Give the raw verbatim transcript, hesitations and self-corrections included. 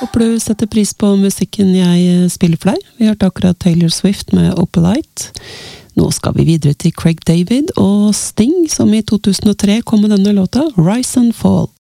Håper du setter pris på musikken jeg spiller for deg. Vi hørte akkurat Taylor Swift med Opalite. Nå skal vi videre til Craig David og Sting, som i to tusen og tre kom med denne låta, Rise and Fall.